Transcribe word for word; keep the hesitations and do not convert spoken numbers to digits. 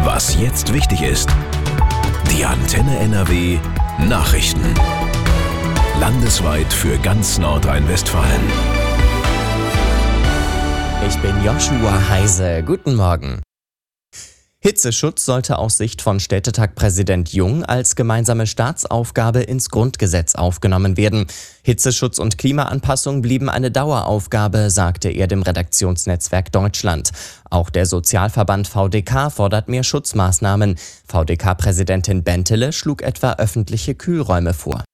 Was jetzt wichtig ist. Die Antenne N R W Nachrichten. Landesweit für ganz Nordrhein-Westfalen. Ich bin Joshua Heise. Guten Morgen. Hitzeschutz sollte aus Sicht von Städtetag-Präsident Jung als gemeinsame Staatsaufgabe ins Grundgesetz aufgenommen werden. Hitzeschutz und Klimaanpassung blieben eine Daueraufgabe, sagte er dem Redaktionsnetzwerk Deutschland. Auch der Sozialverband V D K fordert mehr Schutzmaßnahmen. V D K-Präsidentin Bentele schlug etwa öffentliche Kühlräume vor.